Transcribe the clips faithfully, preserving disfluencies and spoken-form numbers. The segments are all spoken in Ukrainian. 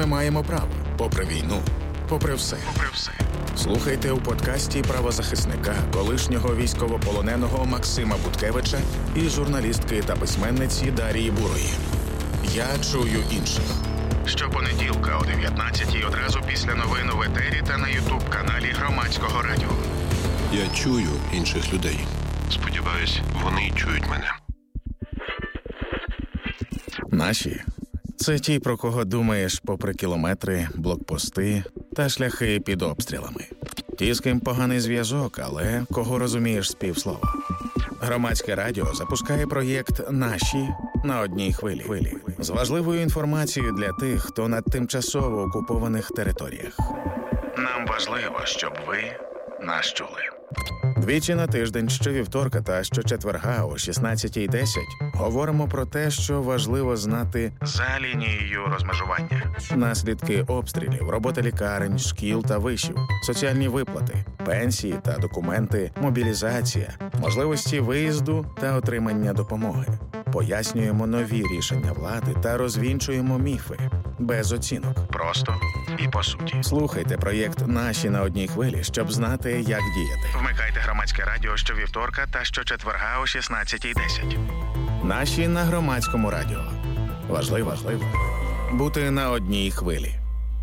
ми маємо право. Попри війну. Попри все. Попри все. Слухайте у подкасті правозахисника, колишнього військовополоненого Максима Буткевича і журналістки та письменниці Дарії Бурої. «Я чую інших». Щопонеділка о дев'ятнадцятій одразу після новин в етері та на ютуб-каналі Громадського радіо. Я чую інших людей. Сподіваюсь, вони чують мене. Наші – це ті, про кого думаєш попри кілометри, блокпости та шляхи під обстрілами. Ті, з ким поганий зв'язок, але кого розумієш з півслова. Громадське радіо запускає проєкт «Наші» на одній хвилі. З важливою інформацією для тих, хто на тимчасово окупованих територіях. Нам важливо, щоб ви нас чули. Двічі на тиждень, щовівторка та щочетверга о шістнадцятій десять говоримо про те, що важливо знати за лінією розмежування. Наслідки обстрілів, робота лікарень, шкіл та вишів, соціальні виплати, пенсії та документи, мобілізація, можливості виїзду та отримання допомоги. Пояснюємо нові рішення влади та розвінчуємо міфи. Без оцінок. Просто і по суті. Слухайте проєкт «Наші» на одній хвилі, щоб знати, як діяти. Вмикайте Громадське радіо щовівторка та щочетверга о шістнадцятій десять. «Наші» на Громадському радіо. Важливо, важливо бути на одній хвилі.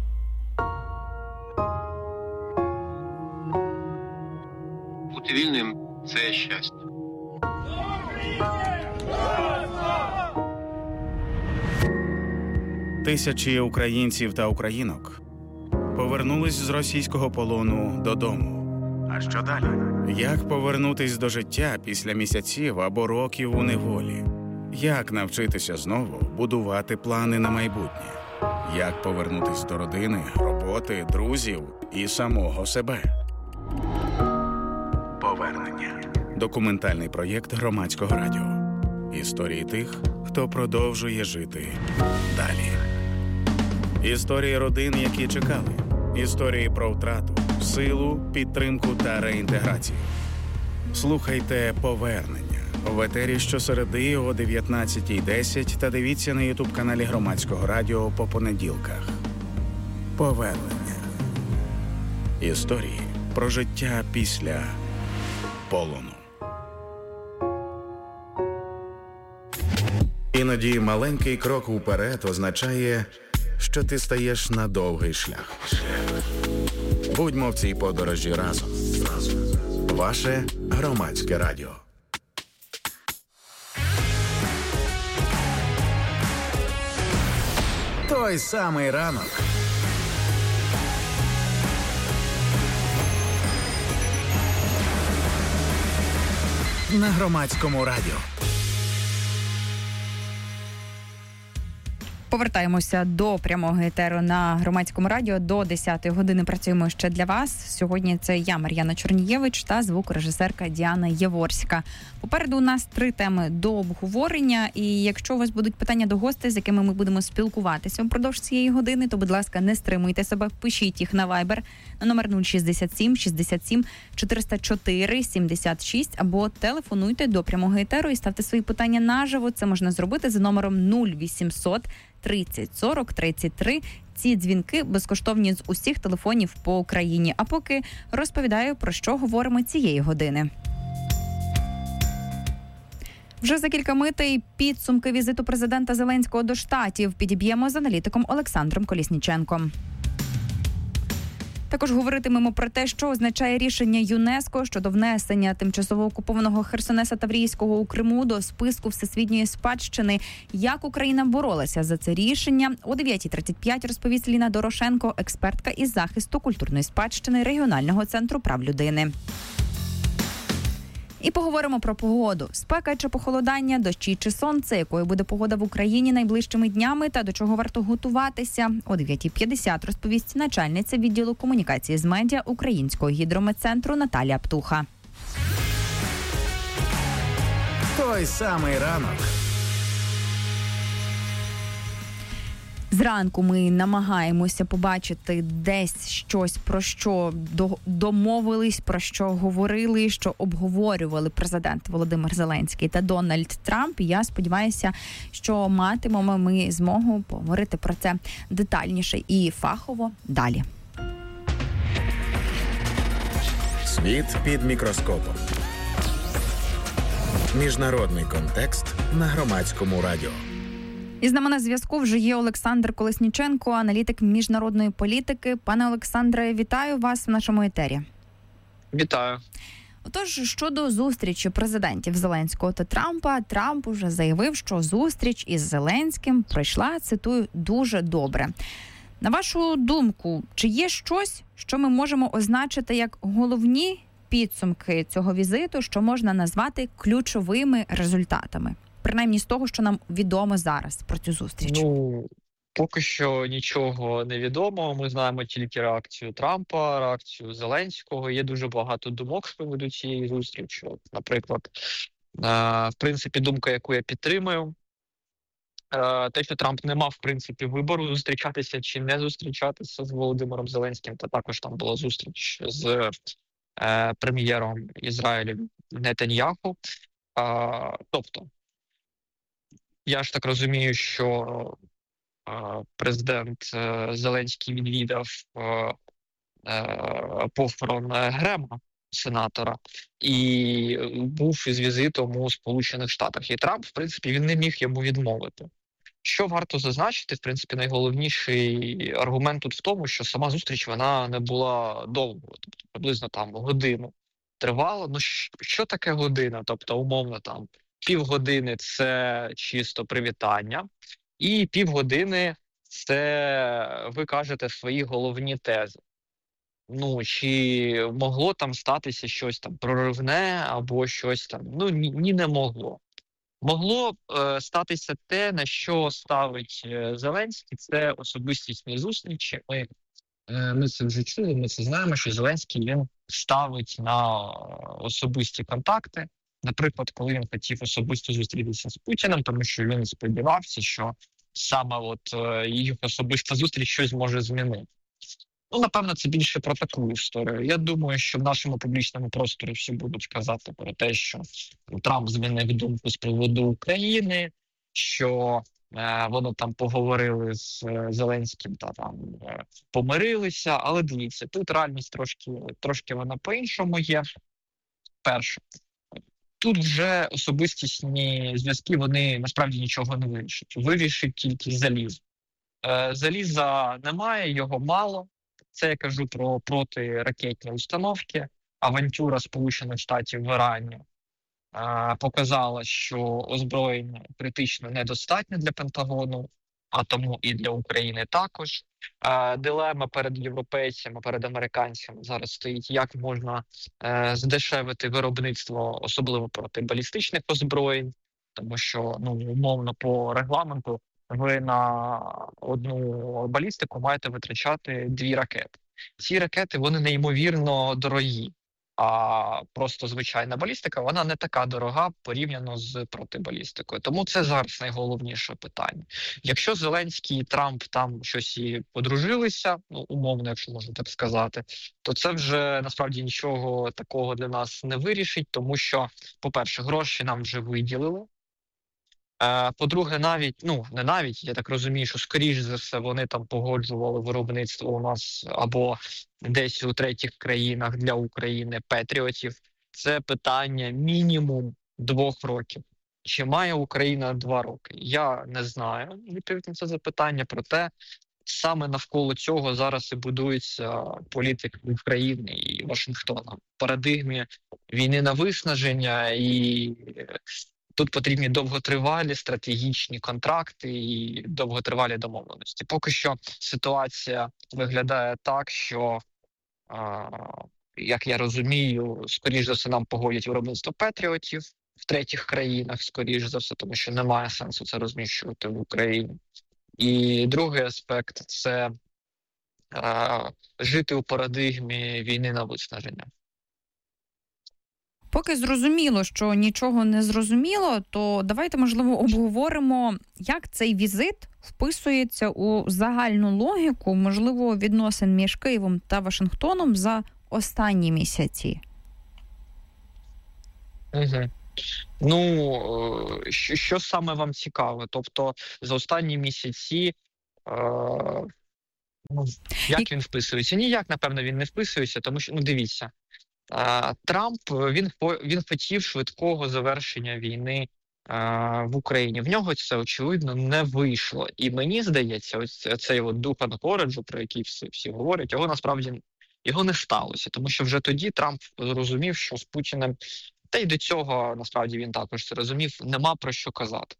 Бути вільним – це щастя. Тисячі українців та українок повернулись з російського полону додому. А що далі? Як повернутись до життя після місяців або років у неволі? Як навчитися знову будувати плани на майбутнє? Як повернутись до родини, роботи, друзів і самого себе? Повернення. Документальний проєкт Громадського радіо. Історії тих, хто продовжує жити далі. Історії родин, які чекали. Історії про втрату, силу, підтримку та реінтеграцію. Слухайте «Повернення» в етері щосереди о дев'ятнадцятій десять та дивіться на ютуб-каналі Громадського радіо по понеділках. «Повернення». Історії про життя після полону. Іноді маленький крок уперед означає, що ти стаєш на довгий шлях. Будьмо в цій подорожі разом. Ваше Громадське радіо. Той самий ранок. На Громадському радіо. Повертаємося до прямого етеру на Громадському радіо. До десятої години працюємо ще для вас. Сьогодні це я, Мар'яна Чорнієвич, та звукорежисерка Діана Єворська. Попереду у нас три теми до обговорення. І якщо у вас будуть питання до гостей, з якими ми будемо спілкуватися впродовж цієї години, то, будь ласка, не стримуйте себе, пишіть їх на Viber на номер нуль шістдесят сім шістдесят сім чотириста чотири сімдесят шість або телефонуйте до прямого етеру і ставте свої питання наживо. Це можна зробити за номером нуль вісімсот тридцять сорок тридцять три. Ці дзвінки безкоштовні з усіх телефонів по Україні. А поки розповідаю, про що говоримо цієї години. Вже за кілька митей підсумки візиту президента Зеленського до Штатів підіб'ємо з аналітиком Олександром Колісніченком. Також говоритимемо про те, що означає рішення ЮНЕСКО щодо внесення тимчасово окупованого Херсонеса Таврійського у Криму до списку всесвітньої спадщини. Як Україна боролася за це рішення? О дев'ятій тридцять п'ять розповість Ліна Дорошенко, експертка із захисту культурної спадщини Регіонального центру прав людини. І поговоримо про погоду. Спека чи похолодання, дощі чи сонце, якою буде погода в Україні найближчими днями та до чого варто готуватися. О дев'ятій п'ятдесят розповість начальниця відділу комунікації з медіа Українського гідрометцентру Наталія Птуха. Той самий ранок. Зранку ми намагаємося побачити десь щось, про що домовились, про що говорили, що обговорювали президент Володимир Зеленський та Дональд Трамп. І я сподіваюся, що матимемо ми змогу поговорити про це детальніше і фахово далі. Світ під мікроскопом. Міжнародний контекст на Громадському радіо. І з нами на зв'язку вже є Олександр Колесніченко, аналітик міжнародної політики. Пане Олександре, вітаю вас в нашому етері. Вітаю. Отож, щодо зустрічі президентів Зеленського та Трампа, Трамп уже заявив, що зустріч із Зеленським пройшла, цитую, дуже добре. На вашу думку, чи є щось, що ми можемо означити як головні підсумки цього візиту, що можна назвати ключовими результатами? Принаймні з того, що нам відомо зараз про цю зустріч. Ну, поки що нічого не відомо. Ми знаємо тільки реакцію Трампа, реакцію Зеленського. Є дуже багато думок з приводу цієї зустрічі. От, наприклад, в принципі, думка, яку я підтримую, те, що Трамп не мав, в принципі, вибору зустрічатися чи не зустрічатися з Володимиром Зеленським. Та також там була зустріч з е, прем'єром Ізраїлю Нетаньяху. Е, тобто, я ж так розумію, що е, президент е, Зеленський відвідав е, е, похорон Грема, сенатора, і був із візитом у Сполучених Штатах. І Трамп, в принципі, він не міг йому відмовити. Що варто зазначити, в принципі, найголовніший аргумент тут в тому, що сама зустріч, вона не була довгою, тобто приблизно там годину тривала. Ну, що таке година? Тобто, умовно, там, півгодини – це чисто привітання, і півгодини – це ви кажете свої головні тези. Ну, чи могло там статися щось там проривне або щось там? Ну, ні, ні не могло. Могло е, статися те, на що ставить е, Зеленський, це особистісні зустрічі. Ми, е, ми це вже чули, ми це знаємо, що Зеленський, він ставить на особисті контакти. Наприклад, коли він хотів особисто зустрітися з Путіним, тому що він сподівався, що саме от е, їх особиста зустріч щось може змінити. Ну, напевно, це більше про таку історію. Я думаю, що в нашому публічному просторі всі будуть казати про те, що Трамп змінив думку з приводу України, що е, вони там поговорили з е, Зеленським та там е, помирилися. Але дивіться, тут реальність трошки, трошки вона по-іншому є. Перше, тут вже особистісні зв'язки, вони насправді нічого не вирішать. Вирішить тільки залізо. Е, заліза немає, його мало. Це я кажу про протиракетні установки. Авантюра Сполучених Штатів в Ірані е, показала, що озброєння критично недостатньо для Пентагону, а тому і для України також. Е, дилема перед європейцями, перед американцями зараз стоїть, як можна е, здешевити виробництво, особливо протибалістичних озброєнь, тому що, ну, умовно, по регламенту ви на одну балістику маєте витрачати дві ракети. Ці ракети, вони неймовірно дорогі, а просто звичайна балістика, вона не така дорога порівняно з протибалістикою. Тому це зараз найголовніше питання. Якщо Зеленський і Трамп там щось і подружилися, ну, умовно, якщо можна так сказати, то це вже насправді нічого такого для нас не вирішить, тому що, по-перше, гроші нам вже виділили. По-друге, навіть, ну, не навіть, я так розумію, що скоріш за все вони там погоджували виробництво у нас або десь у третіх країнах для України патріотів. Це питання мінімум двох років. Чи має Україна два роки? Я не знаю відповідь на це запитання, проте саме навколо цього зараз і будується політика України і Вашингтона. В парадигмі війни на виснаження, і тут потрібні довготривалі стратегічні контракти і довготривалі домовленості. Поки що ситуація виглядає так, що, а, як я розумію, скоріш за все нам погодять виробництво патріотів в третіх країнах, скоріш за все, тому що немає сенсу це розміщувати в Україні. І другий аспект – це а, жити у парадигмі війни на виснаження. Поки зрозуміло, що нічого не зрозуміло, то давайте, можливо, обговоримо, як цей візит вписується у загальну логіку, можливо, відносин між Києвом та Вашингтоном за останні місяці. Угу. Ну, що, що саме вам цікаво? Тобто, за останні місяці, е, ну, як він вписується? Ніяк, напевно, він не вписується, тому що, ну, дивіться, е, Трамп, він, він хотів швидкого завершення війни е, в Україні. В нього це, очевидно, не вийшло. І мені здається, ось цей от дух анкореджу, про який всі, всі говорять, його насправді його не сталося, тому що вже тоді Трамп зрозумів, що з Путіним, та й до цього, насправді, він також це розумів, нема про що казати.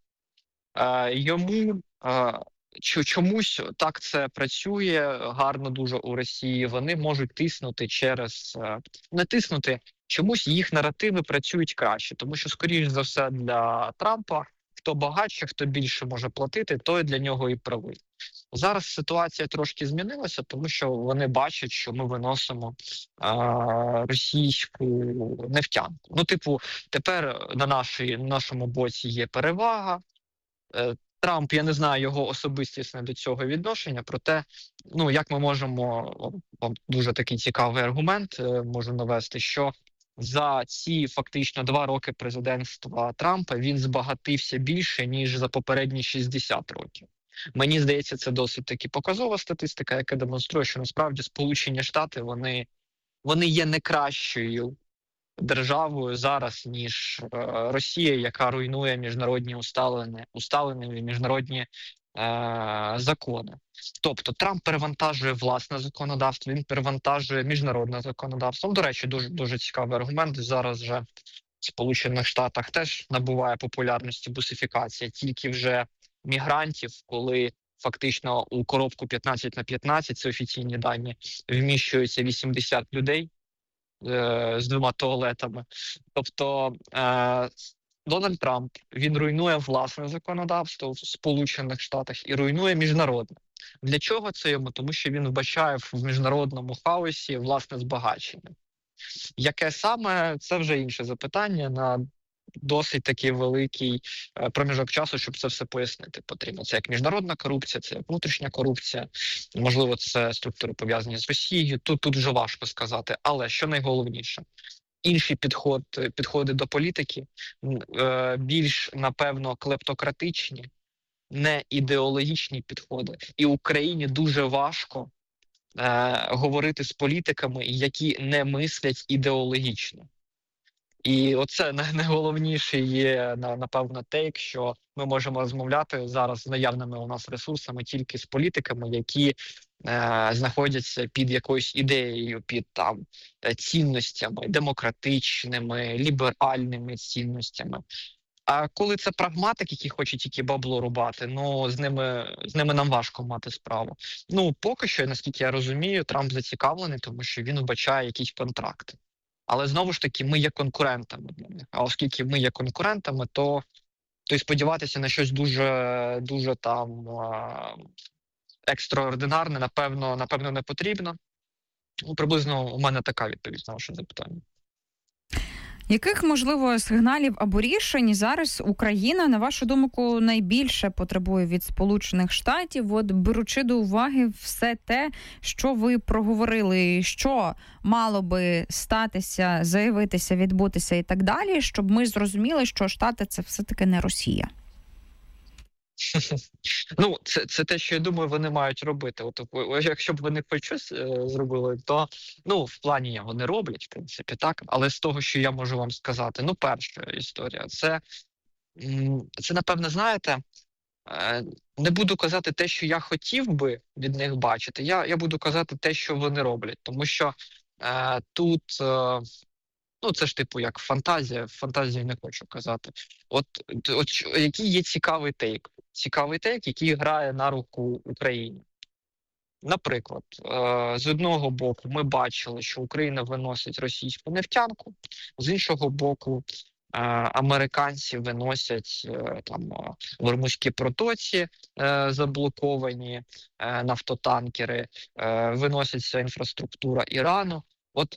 Е, йому е, чомусь так це працює гарно дуже у Росії, вони можуть тиснути через, е, не тиснути, чомусь їх наративи працюють краще, тому що, скоріш за все, для Трампа, хто багатше, хто більше може платити, той для нього і правий. Зараз ситуація трошки змінилася, тому що вони бачать, що ми виносимо а, російську нефтянку. Ну, типу, тепер на нашій, на нашому боці є перевага. Е, Трамп, я не знаю його особистісне до цього відношення, проте, ну, як ми можемо, вам дуже такий цікавий аргумент е, можу навести, що за ці фактично два роки президентства Трампа він збагатився більше, ніж за попередні шістдесят років. Мені здається, це досить таки показова статистика, яка демонструє, що насправді Сполучені Штати, вони, вони є не кращою державою зараз, ніж е, Росія, яка руйнує міжнародні усталені, усталені міжнародні е, закони. Тобто Трамп перевантажує власне законодавство, він перевантажує міжнародне законодавство. Ну, до речі, дуже, дуже цікавий аргумент. Зараз вже в Сполучених Штатах теж набуває популярності бусифікація, тільки вже мігрантів, коли фактично у коробку п'ятнадцять на п'ятнадцять, це офіційні дані, вміщується вісімдесят людей е, з двома туалетами. Тобто е, Дональд Трамп, він руйнує власне законодавство в Сполучених Штатах і руйнує міжнародне. Для чого це йому? Тому що він вбачає в міжнародному хаосі власне збагачення. Яке саме, це вже інше запитання на досить такий великий проміжок часу, щоб це все пояснити потрібно. Це як міжнародна корупція, це як внутрішня корупція, можливо, це структури пов'язані з Росією, тут, тут вже важко сказати. Але що найголовніше? Інші підход, підходи до політики більш, напевно, клептократичні, не ідеологічні підходи. І Україні дуже важко е, говорити з політиками, які не мислять ідеологічно. І оце найголовніше є, напевно, тейк, що ми можемо розмовляти зараз з наявними у нас ресурсами тільки з політиками, які е, знаходяться під якоюсь ідеєю, під там цінностями, демократичними, ліберальними цінностями. А коли це прагматик, який хоче тільки бабло рубати, ну з ними, з ними нам важко мати справу. Ну, поки що, наскільки я розумію, Трамп зацікавлений, тому що він вбачає якісь контракти. Але знову ж таки, ми є конкурентами для них. А оскільки ми є конкурентами, то, то й сподіватися на щось дуже, дуже там екстраординарне, напевно, напевно, не потрібно. Ну, приблизно у мене така відповідь на ваше запитання. Яких, можливо, сигналів або рішень зараз Україна, на вашу думку, найбільше потребує від Сполучених Штатів, от беручи до уваги все те, що ви проговорили, що мало би статися, заявитися, відбутися і так далі, щоб ми зрозуміли, що Штати – це все-таки не Росія? Ну, це, це те, що, я думаю, вони мають робити. От, якщо б вони хоч щось е, зробили, то, ну, в плані вони роблять, в принципі, так. Але з того, що я можу вам сказати, ну, перша історія, це, це напевно, знаєте, е, не буду казати те, що я хотів би від них бачити, я, я буду казати те, що вони роблять. Тому що е, тут... Е, Ну, це ж, типу, як фантазія. Фантазію не хочу казати. От, от який є цікавий тейк? Цікавий тейк, який грає на руку Україні. Наприклад, з одного боку ми бачили, що Україна виносить російську нефтянку, з іншого боку американці виносять там в Ормузькій протоці заблоковані нафтотанкери, виноситься інфраструктура Ірану. От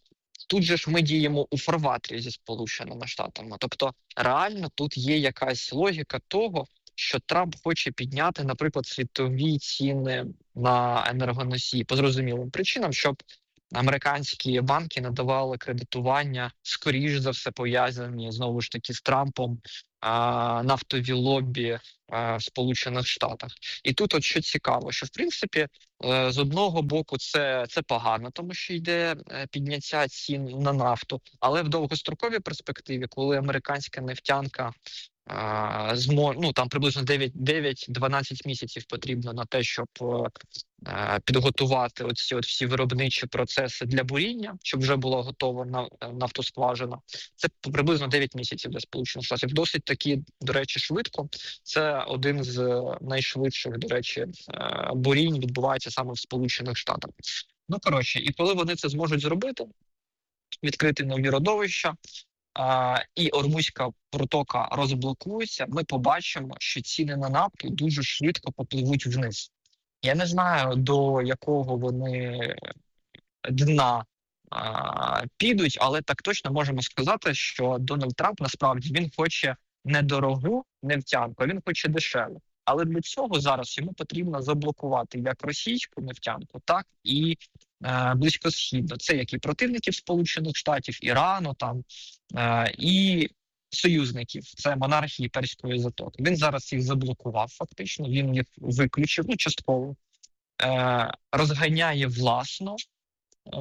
тут же ж ми діємо у фарватрі зі Сполученими Штатами. Тобто реально тут є якась логіка того, що Трамп хоче підняти, наприклад, світові ціни на енергоносії по зрозумілим причинам, щоб американські банки надавали кредитування, скоріш за все пов'язані, знову ж таки, з Трампом, нафтові лобі в Сполучених Штатах. І тут от що цікаво, що, в принципі, з одного боку це, це погано, тому що йде підняття цін на нафту, але в довгостроковій перспективі, коли американська нефтянка зможе, ну там приблизно дев'ять-дванадцять місяців потрібно на те, щоб е, підготувати оці от всі виробничі процеси для буріння, щоб вже була готова нафтоскважина. Це приблизно дев'ять місяців для Сполучених Штатів. Досить таки, до речі, швидко. Це один з найшвидших, до речі, бурінь відбувається саме в Сполучених Штатах. Ну, коротше, і коли вони це зможуть зробити, відкрити нові родовища, А, і Ормузька протока розблокується, ми побачимо, що ціни на нафту дуже швидко попливуть вниз. Я не знаю, до якого вони дна а, підуть, але так точно можемо сказати, що Дональд Трамп, насправді, він хоче не дорогу нефтянку, а він хоче дешеву. Але для цього зараз йому потрібно заблокувати як російську нефтянку, так і е, близькосхідну. Це як і противників Сполучених Штатів, Ірану, там, е, і союзників. Це монархії Перської затоки. Він зараз їх заблокував фактично, він їх виключив, ну, частково, е, розганяє власно, е,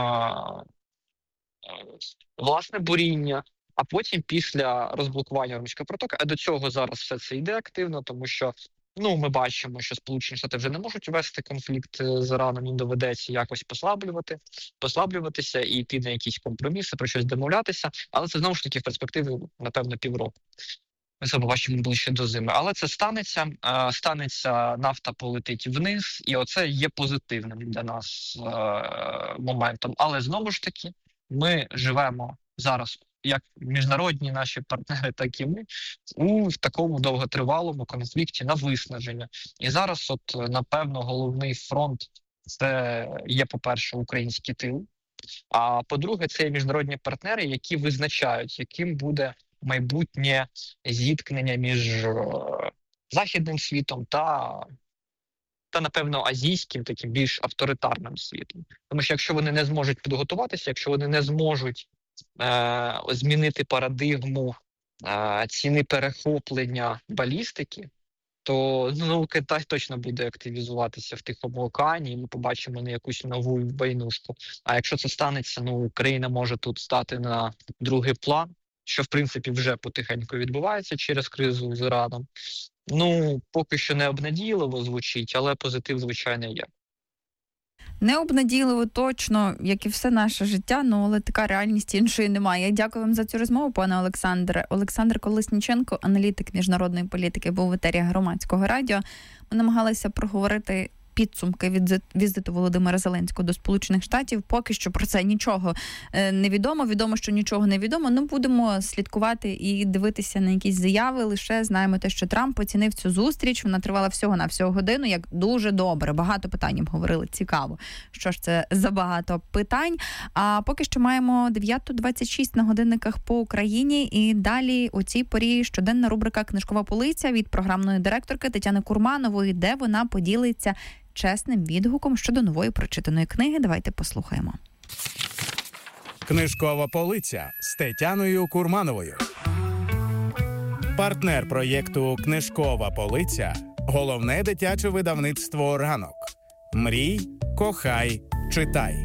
власне буріння. А потім, після розблокування Ормузької протоки, а до цього зараз все це йде активно, тому що, ну, ми бачимо, що Сполучені Штати вже не можуть вести конфлікт з Іраном, їм доведеться якось послаблювати, послаблюватися і йти на якісь компроміси, про щось домовлятися, але це, знову ж таки, в перспективі, напевно, півроку. Ми це побачимо ближче до зими. Але це станеться, станеться, нафта полетить вниз, і оце є позитивним для нас моментом. Але, знову ж таки, ми живемо зараз, як міжнародні наші партнери, так і ми, у такому довготривалому конфлікті на виснаження. І зараз, от, напевно, головний фронт – це є, по-перше, український тил, а по-друге, це є міжнародні партнери, які визначають, яким буде майбутнє зіткнення між західним світом та, та, напевно, азійським, таким більш авторитарним світом. Тому що якщо вони не зможуть підготуватися, якщо вони не зможуть Е, змінити парадигму е, ціни перехоплення балістики, то, ну, Китай точно буде активізуватися в Тихому океані, і ми побачимо не якусь нову війнушку. А якщо це станеться, ну, Україна може тут стати на другий план, що, в принципі, вже потихеньку відбувається через кризу з Іраном. Ну, поки що не обнадійливо звучить, але позитив, звичайно, є. Не обнадійливо точно, як і все наше життя, ну, але така реальність іншої немає. Я дякую вам за цю розмову, пане Олександре. Олександр Колесніченко, аналітик міжнародної політики, був в етері Громадського радіо. Ми намагалися проговорити підсумки від візиту Володимира Зеленського до Сполучених Штатів. Поки що про це нічого не відомо. Відомо, що нічого не відомо. Ну, будемо слідкувати і дивитися на якісь заяви. Лише знаємо те, що Трамп оцінив цю зустріч. Вона тривала всього-навсього годину, як дуже добре. Багато питань обговорили. Цікаво, що ж це за багато питань. А поки що маємо дев'ята двадцять шість на годинниках по Україні. І далі у цій порі щоденна рубрика «Книжкова полиця» від програмної директорки Тетяни Курманової, де вона поділиться чесним відгуком щодо нової прочитаної книги. Давайте послухаємо. Книжкова полиця з Тетяною Курмановою. Партнер проєкту «Книжкова полиця» – головне дитяче видавництво «Ранок». Мрій, кохай, читай.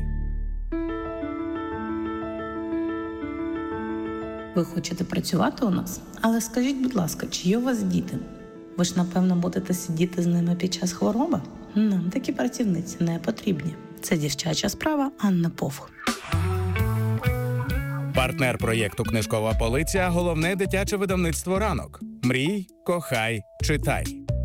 Ви хочете працювати у нас? Але скажіть, будь ласка, чи є у вас діти? Ви ж, напевно, будете сидіти з ними під час хвороби? Нам такі працівниці не потрібні. Це дівчача справа Анна Повх. Партнер проєкту «Книжкова полиця» – головне дитяче видавництво «Ранок». Мрій, кохай, читай.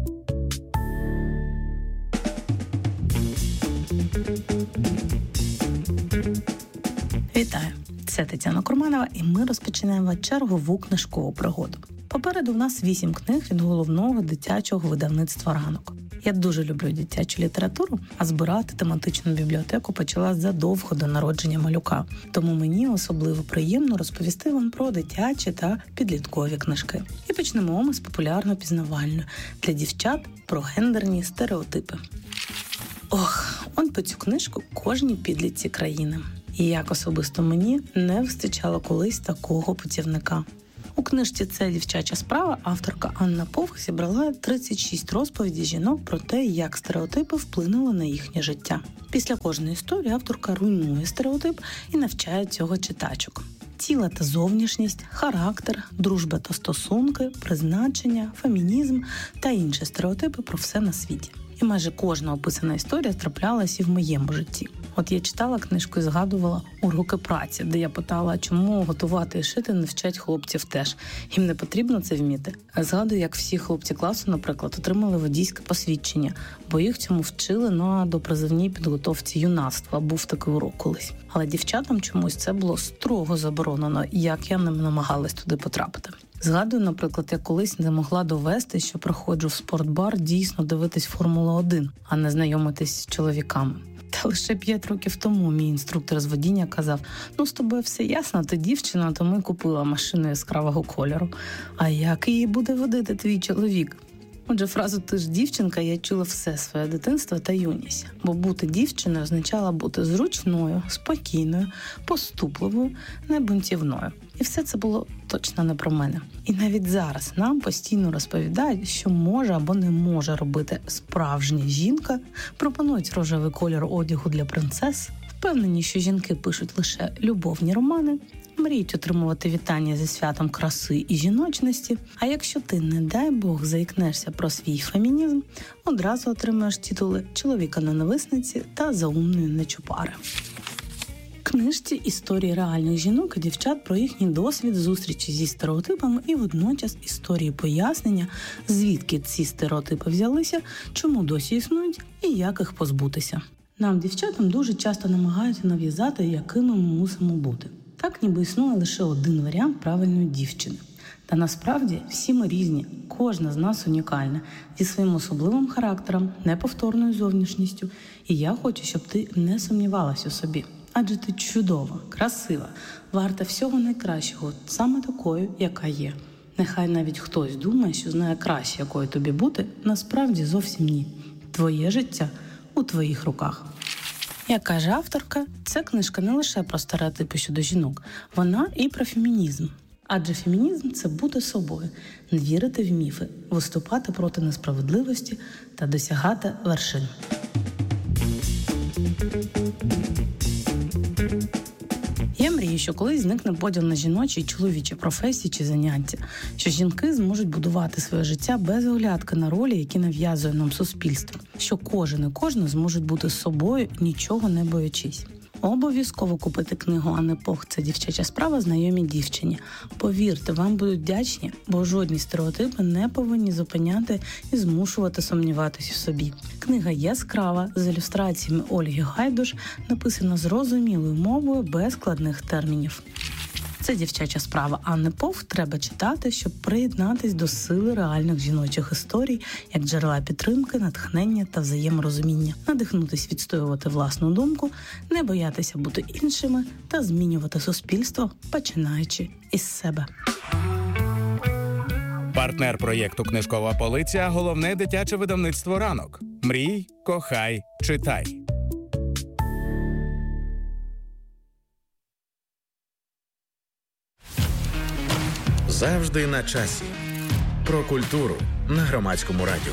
Вітаю! Це Тетяна Курманова, і ми розпочинаємо чергову книжкову пригоду. Попереду в нас вісім книг від головного дитячого видавництва «Ранок». Я дуже люблю дитячу літературу, а збирати тематичну бібліотеку почала задовго до народження малюка. Тому мені особливо приємно розповісти вам про дитячі та підліткові книжки. І почнемо ми з популярно-пізнавальної для дівчат про гендерні стереотипи. Ох, он по цю книжку кожній підлітці країни. І як особисто мені не вистачало колись такого путівника. У книжці «Це дівчача справа» авторка Анна Повх зібрала тридцять шість розповідей жінок про те, як стереотипи вплинули на їхнє життя. Після кожної історії авторка руйнує стереотип і навчає цього читачок. Тіло та зовнішність, характер, дружба та стосунки, призначення, фемінізм та інші стереотипи про все на світі. І майже кожна описана історія траплялась і в моєму житті. От я читала книжку і згадувала уроки праці, де я питала, чому готувати і шити не вчать хлопців теж. Їм не потрібно це вміти. А згадую, як всі хлопці класу, наприклад, отримали водійське посвідчення, бо їх цьому вчили на допризовній підготовці юнацтва. Був такий урок колись. Але дівчатам чомусь це було строго заборонено, як я не намагалась туди потрапити. Згадую, наприклад, я колись не могла довести, що приходжу в спортбар дійсно дивитись Формулу один, а не знайомитись з чоловіками. Та лише п'ять років тому мій інструктор з водіння казав: ну, з тобою все ясно, ти дівчина, тому й купила машину яскравого кольору. А як її буде водити твій чоловік? Отже, фразу «ти ж дівчинка» я чула все своє дитинство та юність. Бо бути дівчиною означало бути зручною, спокійною, поступливою, небунтівною. І все це було точно не про мене. І навіть зараз нам постійно розповідають, що може або не може робити справжня жінка, пропонують рожевий кольор одягу для принцес, впевнені, що жінки пишуть лише любовні романи, мріють отримувати вітання зі святом краси і жіночності, а якщо ти, не дай Бог, заікнешся про свій фемінізм, одразу отримаєш титули чоловіка-ненависниці та заумної нечупари. В книжці історії реальних жінок і дівчат про їхній досвід зустрічі зі стереотипами і водночас історії пояснення, звідки ці стереотипи взялися, чому досі існують і як їх позбутися. Нам, дівчатам, дуже часто намагаються нав'язати, якими ми мусимо бути. Так ніби існує лише один варіант правильної дівчини. Та насправді всі ми різні, кожна з нас унікальна, зі своїм особливим характером, неповторною зовнішністю. І я хочу, щоб ти не сумнівалась у собі. Адже ти чудова, красива, варта всього найкращого, саме такою, яка є. Нехай навіть хтось думає, що знає краще, якою тобі бути, насправді зовсім ні. Твоє життя у твоїх руках. Як каже авторка, ця книжка не лише про стереотипи щодо жінок, вона і про фемінізм. Адже фемінізм – це бути собою, не вірити в міфи, виступати проти несправедливості та досягати вершин. Я мрію, що колись зникне поділ на жіночі і чоловічі професії чи заняття, що жінки зможуть будувати своє життя без оглядки на ролі, які нав'язує нам суспільство, що кожен і кожна зможуть бути собою, нічого не боячись. Обов'язково купити книгу Анни Повх «Це дівчача справа» знайомій дівчині. Повірте, вам будуть вдячні, бо жодні стереотипи не повинні зупиняти і змушувати сумніватись у собі. Книга яскрава, з ілюстраціями Ольги Гайдуш, написана зрозумілою мовою без складних термінів. «Це дівчача справа» Анни Повх треба читати, щоб приєднатись до сили реальних жіночих історій, як джерела підтримки, натхнення та взаєморозуміння, надихнутись відстоювати власну думку, не боятися бути іншими та змінювати суспільство, починаючи із себе. Партнер проєкту «Книжкова полиця» – головне дитяче видавництво «Ранок». Мрій, кохай, читай. Завжди на часі. Про культуру на Громадському радіо.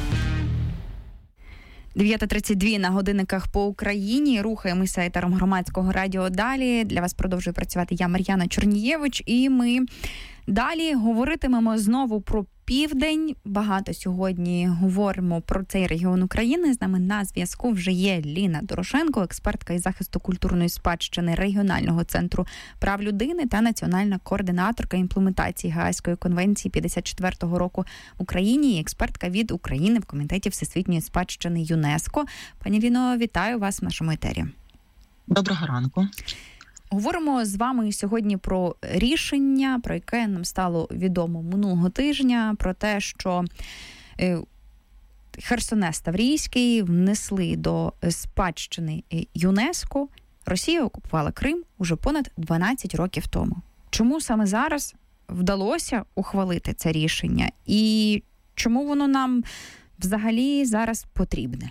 дев'ята тридцять два на годинниках по Україні. Рухаємося етером Громадського радіо далі. Для вас продовжує працювати я, Мар'яна Чорнієвич. І ми далі говоритимемо знову про Південь. Багато сьогодні говоримо про цей регіон України. З нами на зв'язку вже є Ліна Дорошенко, експертка із захисту культурної спадщини Регіонального центру прав людини та національна координаторка імплементації Гаазької конвенції п'ятдесят четвертого року в Україні і експертка від України в Комітеті всесвітньої спадщини ЮНЕСКО. Пані Ліно, вітаю вас в нашому етері. Доброго ранку. Говоримо з вами сьогодні про рішення, про яке нам стало відомо минулого тижня, про те, що Херсонес Таврійський внесли до спадщини ЮНЕСКО. Росія окупувала Крим уже понад дванадцять років тому. Чому саме зараз вдалося ухвалити це рішення? І чому воно нам взагалі зараз потрібне?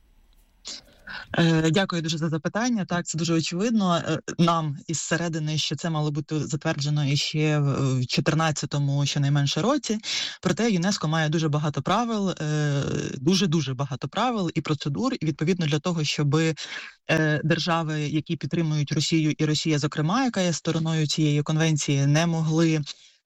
Дякую дуже за запитання. Так, це дуже очевидно нам із середини, що це мало бути затверджено іще в чотирнадцятому, щонайменше, році. Проте ЮНЕСКО має дуже багато правил, дуже-дуже багато правил і процедур, і відповідно для того, щоб держави, які підтримують Росію, і Росія, зокрема, яка є стороною цієї конвенції, не могли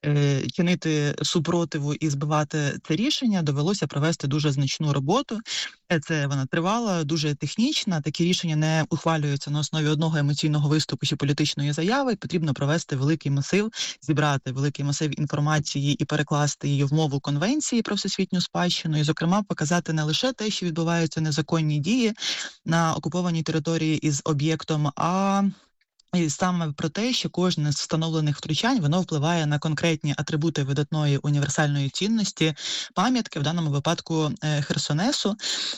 чинити супротиву і збивати це рішення, довелося провести дуже значну роботу. Це вона тривала, дуже технічна. Такі рішення не ухвалюються на основі одного емоційного виступу чи політичної заяви. Потрібно провести великий масив, зібрати великий масив інформації і перекласти її в мову конвенції про всесвітню спадщину, і, зокрема, показати не лише те, що відбуваються незаконні дії на окупованій території із об'єктом, а і саме про те, що кожне з встановлених втручань, воно впливає на конкретні атрибути видатної універсальної цінності пам'ятки, в даному випадку Херсонесу.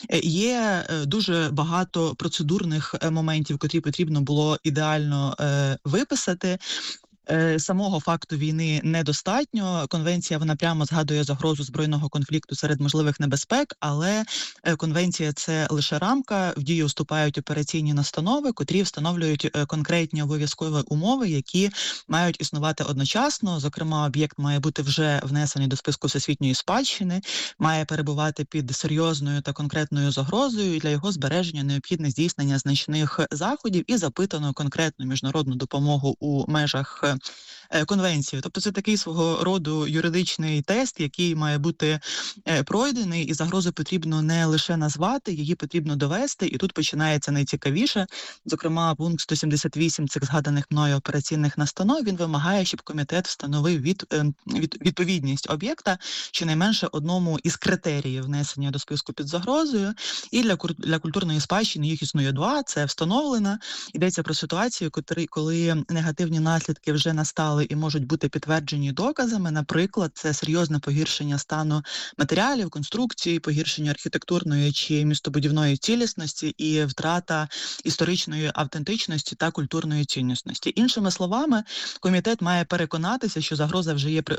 Є дуже багато процедурних моментів, котрі потрібно було ідеально виписати. Самого факту війни недостатньо. Конвенція, вона прямо згадує загрозу збройного конфлікту серед можливих небезпек, але конвенція – це лише рамка, в дію вступають операційні настанови, котрі встановлюють конкретні обов'язкові умови, які мають існувати одночасно. Зокрема, об'єкт має бути вже внесений до списку всесвітньої спадщини, має перебувати під серйозною та конкретною загрозою, і для його збереження необхідне здійснення значних заходів і запитано конкретну міжнародну допомогу у межах конвенції. Тобто це такий свого роду юридичний тест, який має бути пройдений, і загрозу потрібно не лише назвати, її потрібно довести, і тут починається найцікавіше. Зокрема, пункт сто сімдесят вісім цих згаданих мною операційних настанов, він вимагає, щоб комітет встановив від, від, відповідність об'єкта щонайменше одному із критеріїв внесення до списку під загрозою, і для, для культурної спадщини їх існує два, це встановлено. Йдеться про ситуацію, коли негативні наслідки вже настали і можуть бути підтверджені доказами. Наприклад, це серйозне погіршення стану матеріалів, конструкції, погіршення архітектурної чи містобудівної цілісності і втрата історичної автентичності та культурної цінності. Іншими словами, комітет має переконатися, що загроза вже є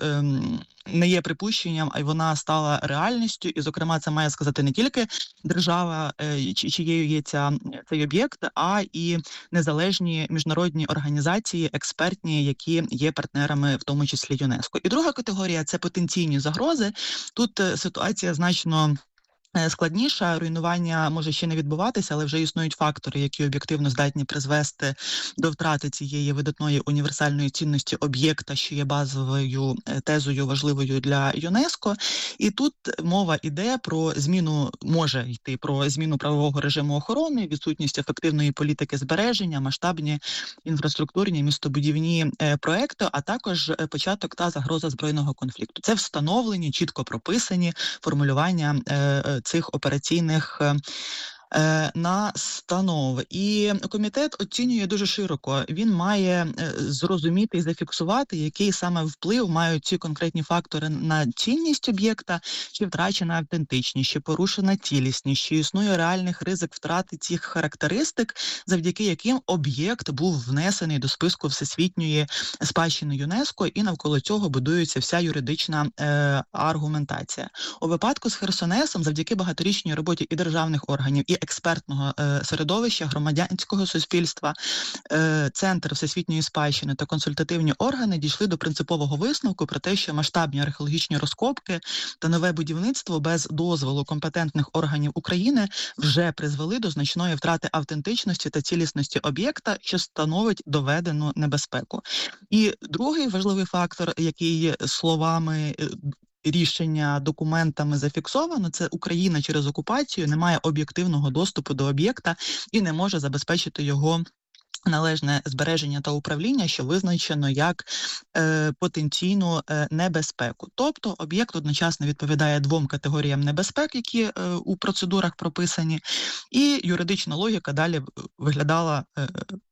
не є припущенням, а й вона стала реальністю. І, зокрема, це має сказати не тільки держава, чиєю є ця, цей об'єкт, а і незалежні міжнародні організації, експертні, які є партнерами, в тому числі ЮНЕСКО. І друга категорія – це потенційні загрози. Тут ситуація значно складніша, руйнування може ще не відбуватися, але вже існують фактори, які об'єктивно здатні призвести до втрати цієї видатної універсальної цінності об'єкта, що є базовою тезою важливою для ЮНЕСКО. І тут мова йде про зміну, може йти про зміну правового режиму охорони, відсутність ефективної політики збереження, масштабні інфраструктурні, містобудівні проекти, а також початок та загроза збройного конфлікту. Це встановлені, чітко прописані формулювання цих операційних настанов. І комітет оцінює дуже широко. Він має зрозуміти і зафіксувати, який саме вплив мають ці конкретні фактори на цінність об'єкта, чи втрачена автентичність, чи порушена цілісність, чи існує реальний ризик втрати цих характеристик, завдяки яким об'єкт був внесений до списку всесвітньої спадщини ЮНЕСКО, і навколо цього будується вся юридична е, аргументація. У випадку з Херсонесом, завдяки багаторічній роботі і державних органів, і експертного е, середовища, громадянського суспільства, е, Центр всесвітньої спадщини та консультативні органи дійшли до принципового висновку про те, що масштабні археологічні розкопки та нове будівництво без дозволу компетентних органів України вже призвели до значної втрати автентичності та цілісності об'єкта, що становить доведену небезпеку. І другий важливий фактор, який словами рішення документами зафіксовано, це Україна через окупацію не має об'єктивного доступу до об'єкта і не може забезпечити його належне збереження та управління, що визначено як е, потенційну е, небезпеку. Тобто об'єкт одночасно відповідає двом категоріям небезпек, які е, у процедурах прописані, і юридична логіка далі виглядала е,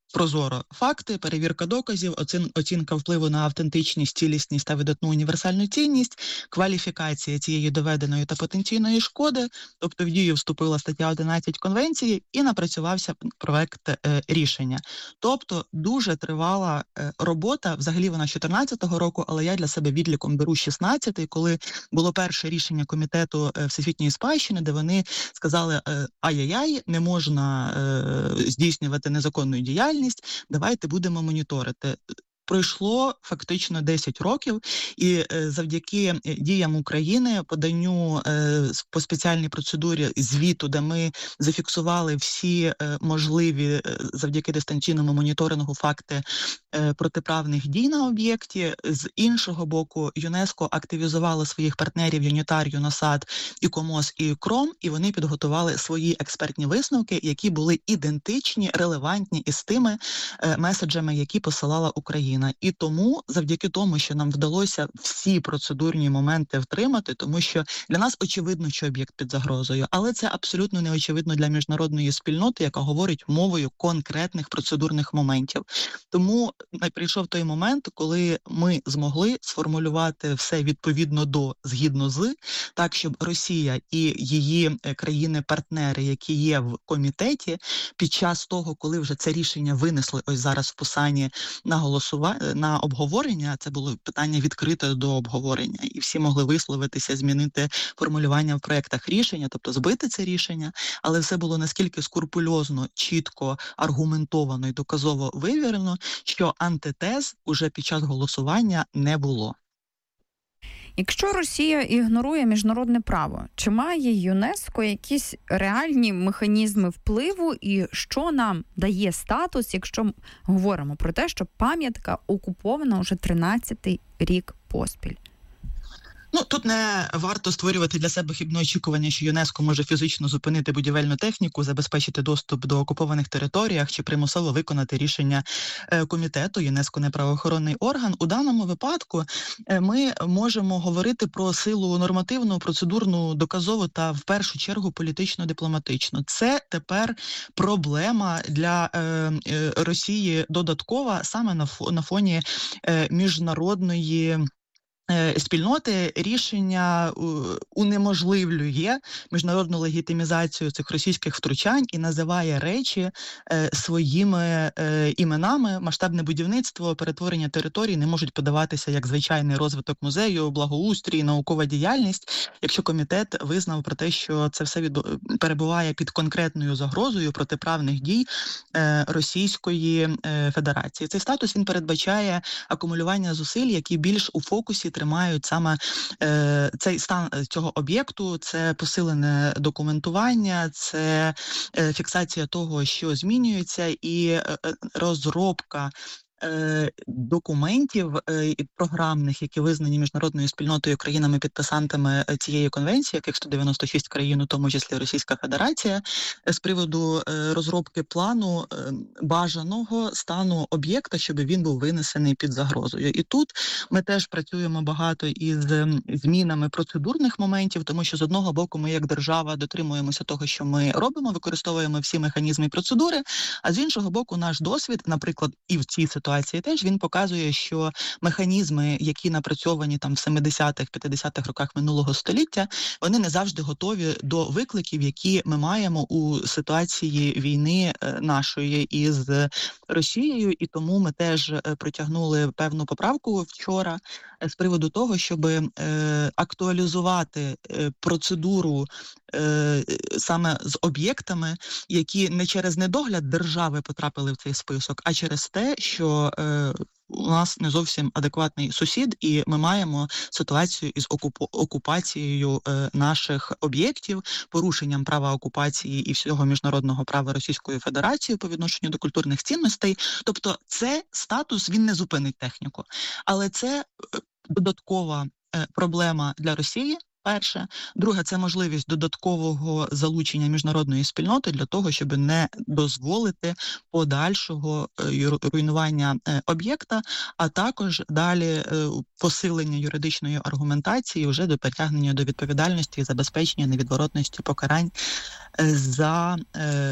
прозоро факти, перевірка доказів, оцін, оцінка впливу на автентичність, цілісність та видатну універсальну цінність, кваліфікація цієї доведеної та потенційної шкоди, тобто в дію вступила стаття одинадцять Конвенції і напрацювався проект е, рішення. Тобто дуже тривала е, робота, взагалі вона з чотирнадцятого року, але я для себе відліком беру шістнадцятий, коли було перше рішення комітету е, Всесвітньої спадщини, де вони сказали, е, ай-яй-яй, не можна е, здійснювати незаконну діяльність, давайте будемо моніторити. Пройшло фактично десять років, і е, завдяки діям України, поданню е, по спеціальній процедурі звіту, де ми зафіксували всі е, можливі е, завдяки дистанційному моніторингу факти е, протиправних дій на об'єкті. З іншого боку, ЮНЕСКО активізувало своїх партнерів ЮНІТАР, ЮНОСАД, ІКОМОС і КРОМ, і вони підготували свої експертні висновки, які були ідентичні, релевантні із тими е, меседжами, які посилала Україна. І тому, завдяки тому, що нам вдалося всі процедурні моменти втримати, тому що для нас очевидно, що об'єкт під загрозою, але це абсолютно не очевидно для міжнародної спільноти, яка говорить мовою конкретних процедурних моментів. Тому прийшов той момент, коли ми змогли сформулювати все відповідно до, згідно з, так, щоб Росія і її країни-партнери, які є в комітеті, під час того, коли вже це рішення винесли ось зараз в Пусані на голосування, на обговорення, це було питання відкрите до обговорення, і всі могли висловитися, змінити формулювання в проєктах рішення, тобто збити це рішення, але все було наскільки скрупульозно, чітко, аргументовано і доказово вивірено, що антитез уже під час голосування не було. Якщо Росія ігнорує міжнародне право, чи має ЮНЕСКО якісь реальні механізми впливу і що нам дає статус, якщо говоримо про те, що пам'ятка окупована вже тринадцятий рік поспіль? Ну, тут не варто створювати для себе хибне очікування, що ЮНЕСКО може фізично зупинити будівельну техніку, забезпечити доступ до окупованих територіях чи примусово виконати рішення е, комітету. ЮНЕСКО не правоохоронний орган. У даному випадку е, ми можемо говорити про силу нормативну, процедурну, доказову та, в першу чергу, політично-дипломатичну. Це тепер проблема для е, е, Росії додаткова саме на, фо, на фоні е, міжнародної спільноти. Рішення унеможливлює міжнародну легітимізацію цих російських втручань і називає речі е, своїми е, іменами. Масштабне будівництво, перетворення територій не можуть подаватися як звичайний розвиток музею, благоустрій, наукова діяльність, якщо комітет визнав про те, що це все від... перебуває під конкретною загрозою протиправних дій е, Російської е, Федерації. Цей статус, він передбачає акумулювання зусиль, які більш у фокусі тримають саме е, цей стан цього об'єкту, це посилене документування, це е, фіксація того, що змінюється, і е, розробка документів програмних, які визнані міжнародною спільнотою, країнами-підписантами цієї конвенції, яких сто дев'яносто шість країн, у тому числі Російська Федерація, з приводу розробки плану бажаного стану об'єкта, щоб він був винесений під загрозою. І тут ми теж працюємо багато із змінами процедурних моментів, тому що з одного боку ми як держава дотримуємося того, що ми робимо, використовуємо всі механізми і процедури, а з іншого боку наш досвід, наприклад, і в цій ситуації теж він показує, що механізми, які напрацьовані там в семидесятих, п'ятдесятих роках минулого століття, вони не завжди готові до викликів, які ми маємо у ситуації війни нашої із Росією, і тому ми теж протягнули певну поправку вчора з приводу того, щоб е, актуалізувати е, процедуру е, саме з об'єктами, які не через недогляд держави потрапили в цей список, а через те, що е, у нас не зовсім адекватний сусід, і ми маємо ситуацію із окуп... окупацією е, наших об'єктів, порушенням права окупації і всього міжнародного права Російської Федерації по відношенню до культурних цінностей. Тобто це статус, він не зупинить техніку. Але це додаткова е, проблема для Росії. Перше. Друге, це можливість додаткового залучення міжнародної спільноти для того, щоб не дозволити подальшого руйнування об'єкта, а також далі посилення юридичної аргументації вже до притягнення до відповідальності і забезпечення невідворотності покарань за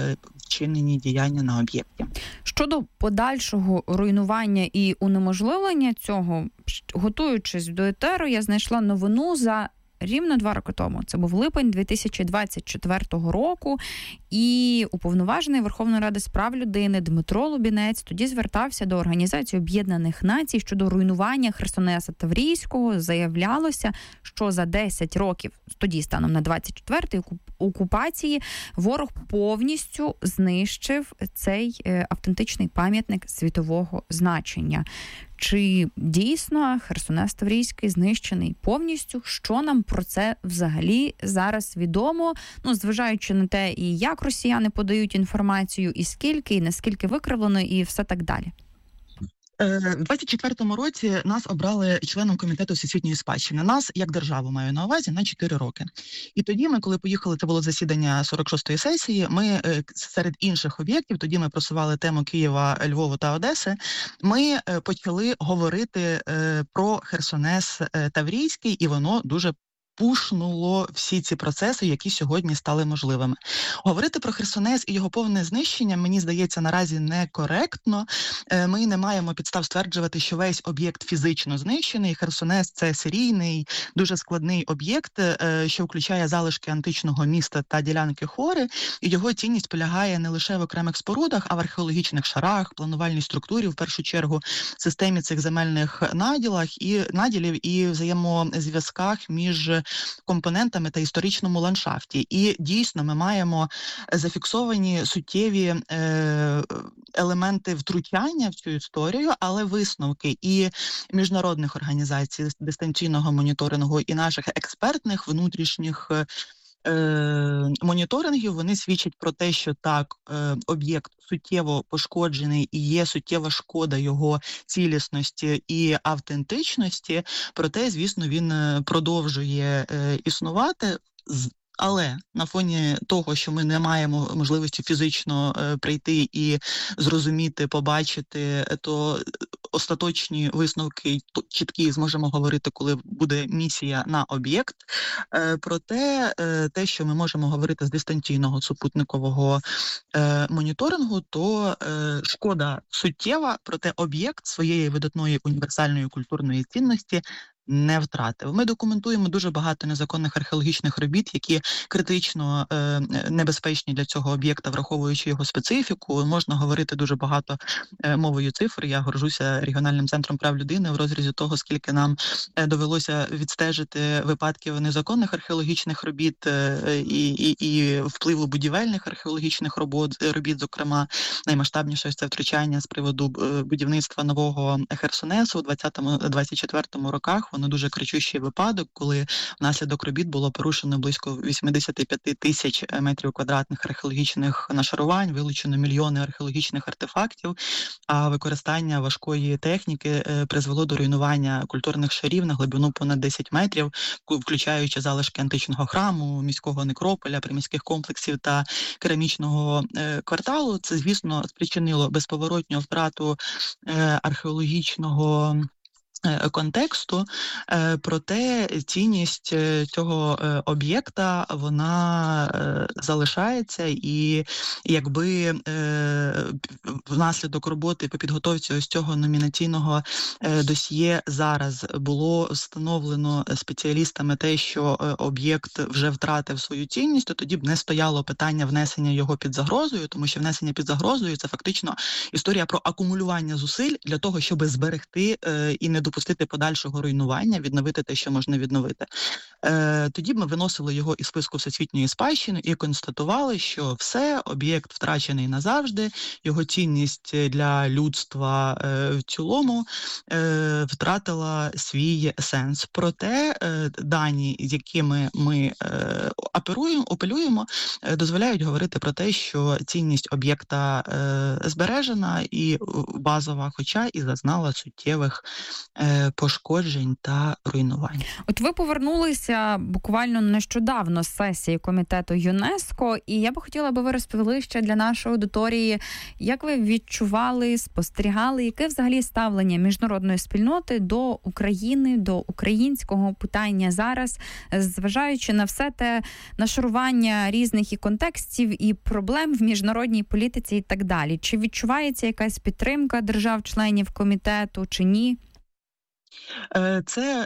вчинені діяння на об'єкті. Щодо подальшого руйнування і унеможливлення цього, готуючись до етеру, я знайшла новину за рівно два роки тому. Це був липень дві тисячі двадцять четвертого року, і уповноважений Верховної Ради з прав людини Дмитро Лубінець тоді звертався до Організації Об'єднаних Націй щодо руйнування Херсонеса Таврійського. Заявлялося, що за десять років, тоді станом на двадцять четвертий, окупації, ворог повністю знищив цей автентичний пам'ятник світового значення. Чи дійсно Херсонес Таврійський знищений повністю? Що нам про це взагалі зараз відомо? Ну, зважаючи на те, і як росіяни подають інформацію, і скільки, і наскільки викривлено, і все так далі. В двадцять четвертому році нас обрали членом комітету всесвітньої спадщини. Нас, як державу, маю на увазі, на чотири роки. І тоді ми, коли поїхали, це було засідання сорок шостої сесії, ми серед інших об'єктів, тоді ми просували тему Києва, Львова та Одеси, ми почали говорити про Херсонес Таврійський, і воно дуже пушнуло всі ці процеси, які сьогодні стали можливими. Говорити про Херсонес і його повне знищення, мені здається, наразі некоректно. Ми не маємо підстав стверджувати, що весь об'єкт фізично знищений. Херсонес – це серійний, дуже складний об'єкт, що включає залишки античного міста та ділянки Хори, і його цінність полягає не лише в окремих спорудах, а в археологічних шарах, планувальній структурі, в першу чергу, системі цих земельних наділах і наділів і взаємозв'язках між компонентами та історичному ландшафті. І дійсно ми маємо зафіксовані суттєві е, елементи втручання в цю історію, але висновки і міжнародних організацій дистанційного моніторингу, і наших експертних внутрішніх Е, моніторингів, вони свідчать про те, що так, е, об'єкт суттєво пошкоджений і є суттєва шкода його цілісності і автентичності, проте, звісно, він продовжує е, існувати. Але на фоні того, що ми не маємо можливості фізично е, прийти і зрозуміти, побачити, то остаточні висновки чіткі зможемо говорити, коли буде місія на об'єкт. Е, проте е, те, що ми можемо говорити з дистанційного супутникового е, моніторингу, то е, шкода суттєва, проте об'єкт своєї видатної універсальної культурної цінності не втратив. Ми документуємо дуже багато незаконних археологічних робіт, які критично е, небезпечні для цього об'єкта, враховуючи його специфіку. Можна говорити дуже багато е, мовою цифр. Я горжуся регіональним центром прав людини в розрізі того, скільки нам е, довелося відстежити випадків незаконних археологічних робіт е, і, і, і впливу будівельних археологічних робот, робіт, зокрема, наймасштабніше це втручання з приводу будівництва нового Херсонесу у двадцятому-двадцять четвертому роках. Воно дуже кричущий випадок, коли внаслідок робіт було порушено близько вісімдесят п'ять тисяч метрів квадратних археологічних нашарувань, вилучено мільйони археологічних артефактів, а використання важкої техніки призвело до руйнування культурних шарів на глибину понад десять метрів, включаючи залишки античного храму, міського некрополя, приміських комплексів та керамічного кварталу. Це, звісно, спричинило безповоротню втрату археологічного контексту, проте цінність цього об'єкта, вона залишається, і якби внаслідок роботи по підготовці ось цього номінаційного досьє зараз було встановлено спеціалістами те, що об'єкт вже втратив свою цінність, то тоді б не стояло питання внесення його під загрозою, тому що внесення під загрозою – це фактично історія про акумулювання зусиль для того, щоб зберегти і не допустити подальшого руйнування, відновити те, що можна відновити. Е, тоді б ми виносили його із списку всесвітньої спадщини і констатували, що все, об'єкт втрачений назавжди, його цінність для людства е, в цілому е, втратила свій сенс. Проте е, дані, з якими ми е, оперуємо, апелюємо, е, дозволяють говорити про те, що цінність об'єкта е, збережена і базова, хоча і зазнала суттєвих пошкоджень та руйнувань. От ви повернулися буквально нещодавно з сесії комітету ЮНЕСКО, і я би хотіла, аби ви розповіли ще для нашої аудиторії, як ви відчували, спостерігали, яке взагалі ставлення міжнародної спільноти до України, до українського питання зараз, зважаючи на все те нашарування різних і контекстів, і проблем в міжнародній політиці і так далі. Чи відчувається якась підтримка держав-членів комітету, чи ні? Це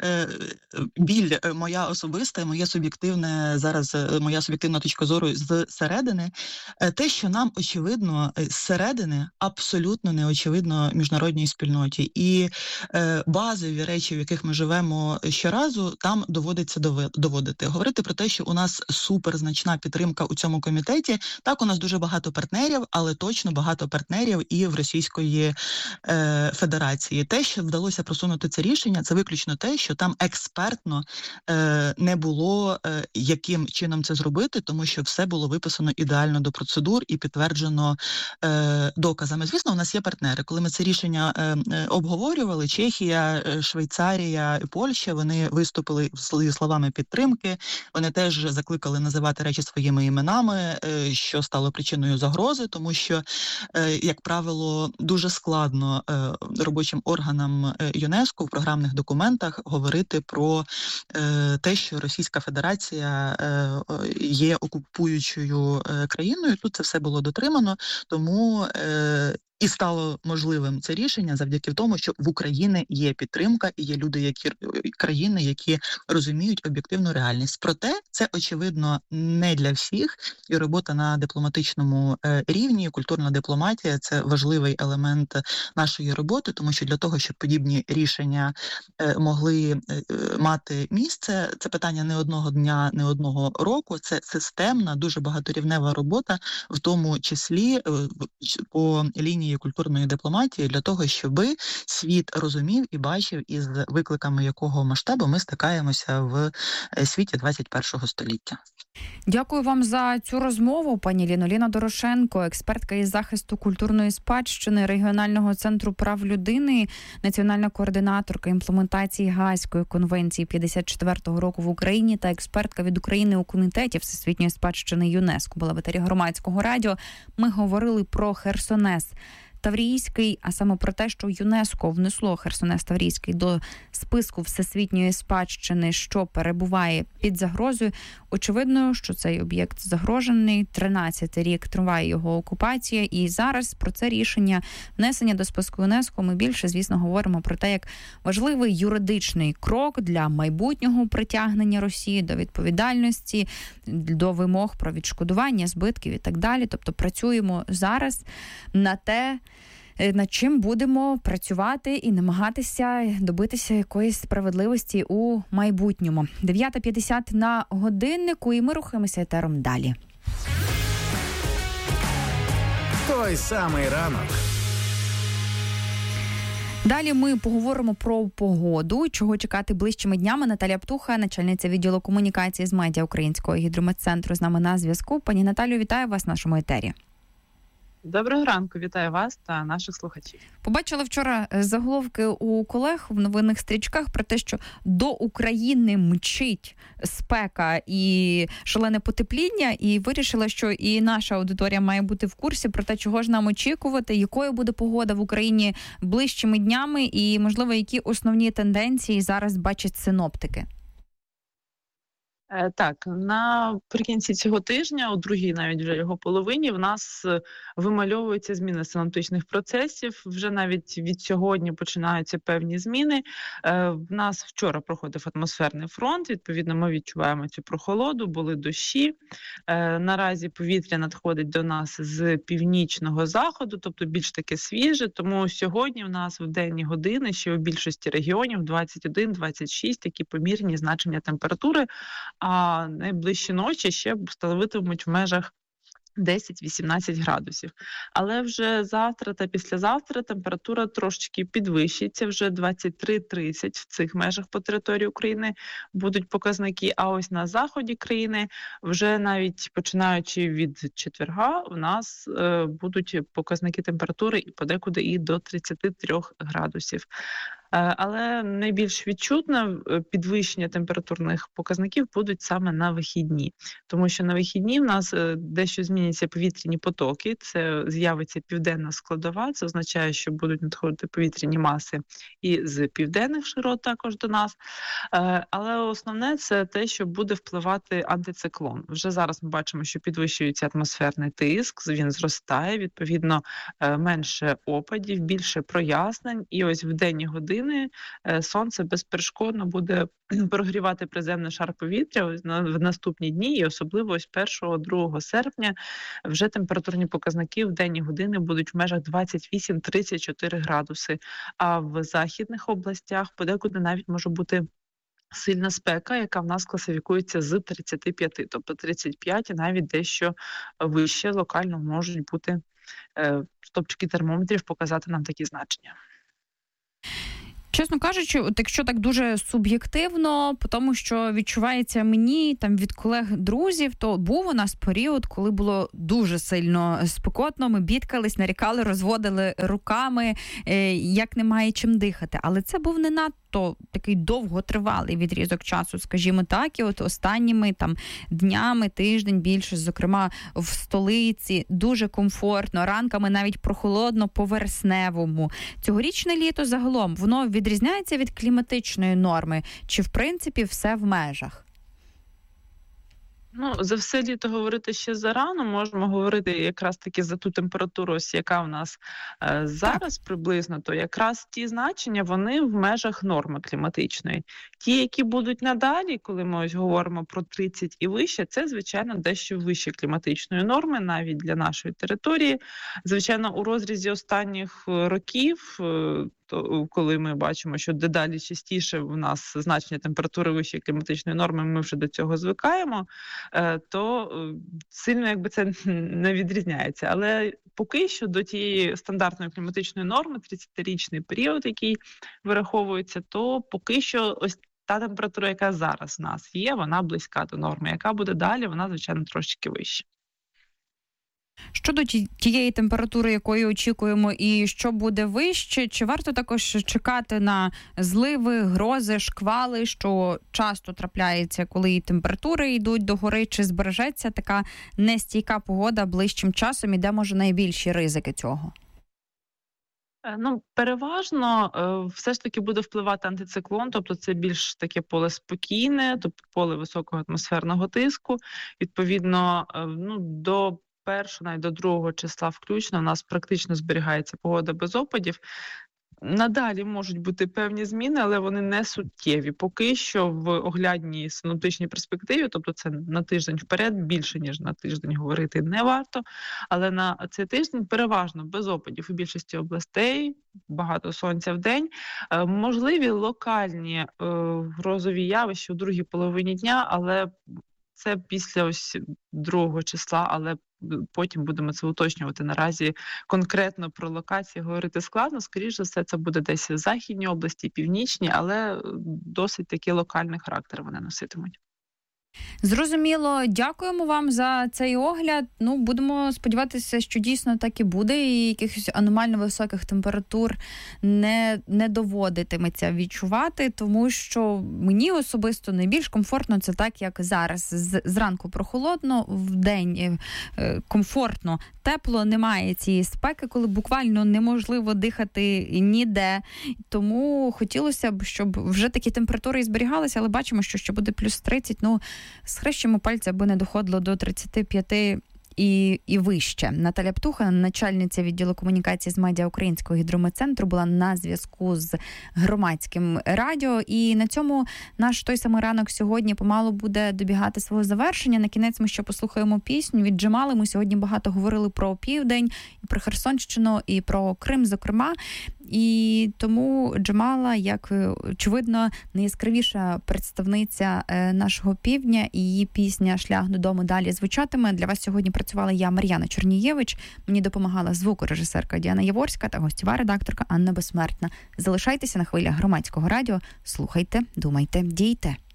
біль моя особиста, моє суб'єктивне, зараз моя суб'єктивна точка зору зсередини. Те, що нам очевидно зсередини, абсолютно не очевидно міжнародній спільноті. І базові речі, в яких ми живемо щоразу, там доводиться доводити. Говорити про те, що у нас суперзначна підтримка у цьому комітеті. Так, у нас дуже багато партнерів, але точно багато партнерів і в Російської Федерації. Те, що вдалося просунути це рішення, це виключно те, що там експертно е, не було, е, яким чином це зробити, тому що все було виписано ідеально до процедур і підтверджено е, доказами. Звісно, у нас є партнери. Коли ми це рішення е, е, обговорювали, Чехія, Швейцарія і Польща, вони виступили зі словами підтримки, вони теж закликали називати речі своїми іменами, е, що стало причиною загрози, тому що, е, як правило, дуже складно е, робочим органам е, ЮНЕСКО в програмних документах говорити про е, те, що Російська Федерація е, є окупуючою е, країною. Тут це все було дотримано, тому е, і стало можливим це рішення завдяки тому, що в Україні є підтримка і є люди, які країни, які розуміють об'єктивну реальність. Проте це, очевидно, не для всіх, і робота на дипломатичному рівні, культурна дипломатія – це важливий елемент нашої роботи, тому що для того, щоб подібні рішення могли мати місце, це питання не одного дня, не одного року, це системна, дуже багаторівнева робота, в тому числі по лінії культурної дипломатії, для того, щоб світ розумів і бачив, із викликами якого масштабу ми стикаємося в світі двадцять першого століття. Дякую вам за цю розмову, пані Ліно. Ліна Дорошенко, експертка із захисту культурної спадщини Регіонального центру прав людини, національна координаторка імплементації Гаазької конвенції п'ятдесят четвертого року в Україні та експертка від України у комітеті Всесвітньої спадщини ЮНЕСКО була в етері Громадського радіо. Ми говорили про Херсонес Таврійський, а саме про те, що ЮНЕСКО внесло Херсонес Таврійський до списку всесвітньої спадщини, що перебуває під загрозою. Очевидно, що цей об'єкт загрожений. тринадцятий рік триває його окупація, і зараз про це рішення внесення до списку ЮНЕСКО ми більше, звісно, говоримо про те, як важливий юридичний крок для майбутнього притягнення Росії до відповідальності, до вимог про відшкодування збитків і так далі. Тобто працюємо зараз на те, над чим будемо працювати і намагатися добитися якоїсь справедливості у майбутньому. дев'ята п'ятдесят на годиннику, і ми рухаємося етером далі. Той самий ранок. Далі ми поговоримо про погоду, чого чекати ближчими днями. Наталія Птуха, начальниця відділу комунікації з медіа Українського гідрометцентру, з нами на зв'язку. Пані Наталію, вітаю вас в нашому етері. Доброго ранку, вітаю вас та наших слухачів. Побачила вчора заголовки у колег в новинних стрічках про те, що до України мчить спека і шалене потепління, і вирішила, що і наша аудиторія має бути в курсі про те, чого ж нам очікувати, якою буде погода в Україні ближчими днями і, можливо, які основні тенденції зараз бачать синоптики. Так, наприкінці цього тижня, у другій навіть вже його половині, в нас вимальовуються зміни синоптичних процесів. Вже навіть від сьогодні починаються певні зміни. В нас вчора проходив атмосферний фронт, відповідно ми відчуваємо цю прохолоду, були дощі. Наразі повітря надходить до нас з північного заходу, тобто більш таке свіже, тому сьогодні в нас в денні години ще у більшості регіонів двадцять один - двадцять шість такі помірні значення температури, а найближчі ночі ще становитимуть в межах десять - вісімнадцять градусів. Але вже завтра та післязавтра температура трошечки підвищиться, вже двадцять три - тридцять в цих межах по території України будуть показники, а ось на заході країни вже навіть починаючи від четверга у нас е, будуть показники температури і подекуди і до тридцять три градусів. Але найбільш відчутне підвищення температурних показників будуть саме на вихідні. Тому що на вихідні в нас дещо зміняться повітряні потоки, це з'явиться південна складова, це означає, що будуть надходити повітряні маси і з південних широт також до нас. Але основне – це те, що буде впливати антициклон. Вже зараз ми бачимо, що підвищується атмосферний тиск, він зростає, відповідно, менше опадів, більше прояснень. І ось в денні години сонце безперешкодно буде прогрівати приземний шар повітря в наступні дні, і особливо ось першого-другого серпня вже температурні показники в денні години будуть в межах двадцять вісім - тридцять чотири градуси. А в західних областях подекуди навіть може бути сильна спека, яка в нас класифікується з тридцяти п'яти, тобто тридцять п'ять і навіть дещо вище локально можуть бути е, стопчики термометрів показати нам такі значення. Чесно кажучи, от якщо так дуже суб'єктивно, по тому, що відчувається мені там від колег-друзів, то був у нас період, коли було дуже сильно спекотно, ми бідкались, нарікали, розводили руками, як немає чим дихати. Але це був не надто такий довготривалий відрізок часу, скажімо так, і от останніми там днями, тиждень більше, зокрема в столиці, дуже комфортно, ранками навіть прохолодно по вересневому. Цьогорічне літо загалом, воно відрізняється від кліматичної норми? Чи, в принципі, все в межах? Ну, за все літо говорити ще зарано, можемо говорити якраз таки за ту температуру, ось яка в нас е, зараз приблизно, то якраз ті значення, вони в межах норми кліматичної. Ті, які будуть надалі, коли ми ось говоримо про тридцять і вище, це, звичайно, дещо вище кліматичної норми, навіть для нашої території. Звичайно, у розрізі останніх років, е, то, коли ми бачимо, що дедалі частіше в нас значення температури вищої кліматичної норми, ми вже до цього звикаємо, то сильно якби це не відрізняється. Але поки що до тієї стандартної кліматичної норми, тридцятирічний період, який вираховується, то поки що ось та температура, яка зараз в нас є, вона близька до норми. Яка буде далі, вона, звичайно, трошки вища. Щодо тієї температури, якої очікуємо, і що буде вище, чи варто також чекати на зливи, грози, шквали, що часто трапляється, коли і температури йдуть догори, чи збережеться така нестійка погода ближчим часом, і де, може, найбільші ризики цього? Ну, переважно все ж таки буде впливати антициклон, тобто це більш таке поле спокійне, тобто поле високого атмосферного тиску. Відповідно, ну, до першого, навіть до другого числа включно, у нас практично зберігається погода без опадів. Надалі можуть бути певні зміни, але вони не суттєві. Поки що в оглядній синоптичній перспективі, тобто це на тиждень вперед, більше, ніж на тиждень говорити не варто, але на цей тиждень переважно без опадів у більшості областей, багато сонця в день, можливі локальні грозові явища у другій половині дня, але це після ось другого числа, але потім будемо це уточнювати. Наразі конкретно про локації говорити складно. Скоріше за все, це буде десь в західній області, північній, але досить такий локальний характер вони носитимуть. Зрозуміло. Дякуємо вам за цей огляд. Ну, будемо сподіватися, що дійсно так і буде, і якихось аномально високих температур не, не доводитиметься відчувати, тому що мені особисто найбільш комфортно це так, як зараз. З, зранку прохолодно, вдень комфортно, тепло, немає цієї спеки, коли буквально неможливо дихати ніде. Тому хотілося б, щоб вже такі температури і зберігалися, але бачимо, що ще буде плюс тридцять, ну, схрещимо пальці, аби не доходило до тридцять п'ять і, і вище. Наталя Птуха, начальниця відділу комунікації з медіа Українського гідрометцентру, була на зв'язку з Громадським радіо. І на цьому наш той самий ранок сьогодні помалу буде добігати свого завершення. На кінець ми ще послухаємо пісню від Джамали. Ми сьогодні багато говорили про Південь, і про Херсонщину, і про Крим, зокрема. І тому Джамала, як очевидно, найяскравіша представниця нашого півдня, і її пісня «Шлях додому» далі звучатиме. Для вас сьогодні працювала я, Мар'яна Чорнієвич. Мені допомагала звукорежисерка Діана Яворська та гостєва редакторка Анна Безсмертна. Залишайтеся на хвилях Громадського радіо. Слухайте, думайте, дійте.